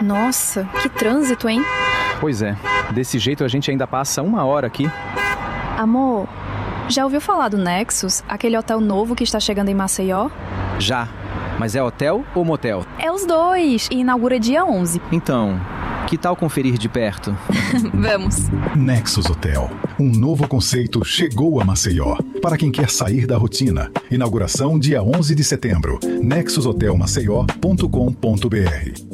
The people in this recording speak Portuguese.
Nossa, que trânsito, hein? Pois é, desse jeito a gente ainda passa 1 hora aqui. Amor, já ouviu falar do Nexus, aquele hotel novo que está chegando em Maceió? Já, mas é hotel ou motel? É os dois, e inaugura dia 11. Então, que tal conferir de perto? Vamos. Nexus Hotel, um novo conceito chegou a Maceió. Para quem quer sair da rotina. Inauguração dia 11 de setembro. nexushotelmaceió.com.br